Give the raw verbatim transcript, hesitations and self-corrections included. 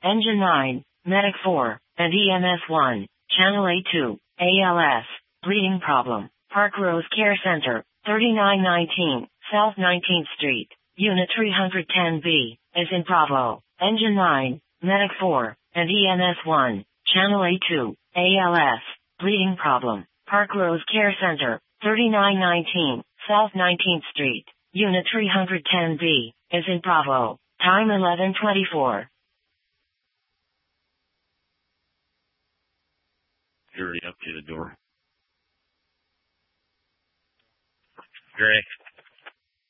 Engine nine, Medic four, and E M S one, Channel A two, A L S, bleeding problem, Park Rose Care Center, thirty-nine nineteen, South nineteenth Street, Unit three ten B, is in Bravo. Engine nine, Medic four, and E M S one, Channel A two, A L S, bleeding problem, Park Rose Care Center, thirty-nine nineteen, South nineteenth Street, Unit three ten B, is in Bravo. Time eleven twenty-four. You're already up to the door. Gray.